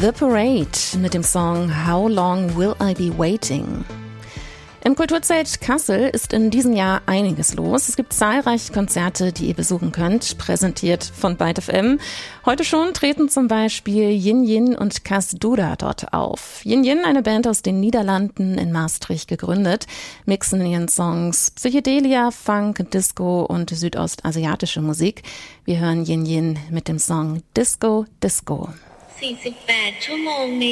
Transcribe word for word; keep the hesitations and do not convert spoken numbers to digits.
The Parade mit dem Song How Long Will I Be Waiting? Im Kulturzelt Kassel ist in diesem Jahr einiges los. Es gibt zahlreiche Konzerte, die ihr besuchen könnt, präsentiert von Byte F M. Heute schon treten zum Beispiel Yin Yin und Kas Duda dort auf. Yin Yin, eine Band aus den Niederlanden in Maastricht gegründet, mixen in ihren Songs Psychedelia, Funk, Disco und südostasiatische Musik. Wir hören Yin Yin mit dem Song Disco Disco. สี่สิบแปด ชั่วโมงใน